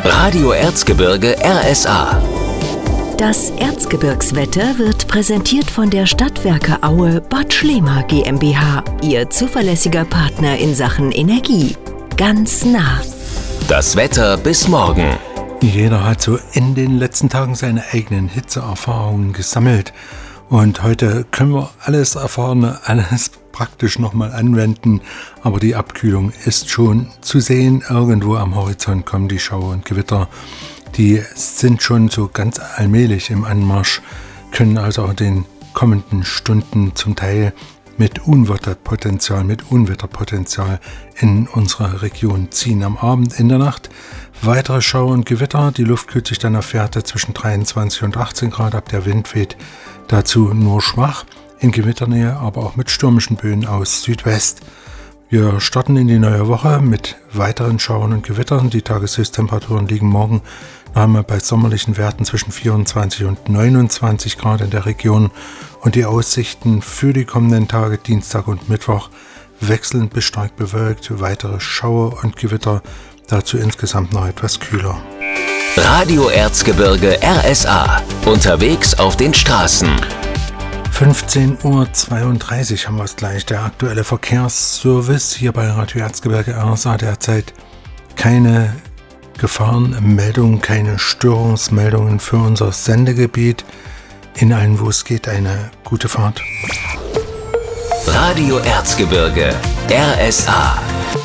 Radio Erzgebirge RSA. Das Erzgebirgswetter wird präsentiert von der Stadtwerke Aue Bad Schlema GmbH, Ihr zuverlässiger Partner in Sachen Energie. Ganz nah. Das Wetter bis morgen. Jeder hat so in den letzten Tagen seine eigenen Hitzeerfahrungen gesammelt. Und heute können wir alles Erfahrene, alles praktisch nochmal anwenden. Aber die Abkühlung ist schon zu sehen. Irgendwo am Horizont kommen die Schauer und Gewitter. Die sind schon so ganz allmählich im Anmarsch, können also auch in den kommenden Stunden zum Teil mit Unwetterpotenzial in unsere Region ziehen. Am Abend, in der Nacht weitere Schauer und Gewitter. Die Luft kühlt sich dann auf Werte zwischen 23 und 18 Grad ab. Der Wind weht dazu nur schwach, in Gewitternähe, aber auch mit stürmischen Böen aus Südwest. Wir starten in die neue Woche mit weiteren Schauern und Gewittern. Die Tageshöchsttemperaturen liegen morgen noch einmal bei sommerlichen Werten zwischen 24 und 29 Grad in der Region. Und die Aussichten für die kommenden Tage, Dienstag und Mittwoch, wechselnd bis stark bewölkt. Weitere Schauer und Gewitter, dazu insgesamt noch etwas kühler. Radio Erzgebirge RSA. Unterwegs auf den Straßen. 15.32 Uhr haben wir es gleich. Der aktuelle Verkehrsservice hier bei Radio Erzgebirge RSA derzeit keine Gefahrenmeldungen, keine Störungsmeldungen für unser Sendegebiet. In allen, wo es geht, eine gute Fahrt. Radio Erzgebirge RSA.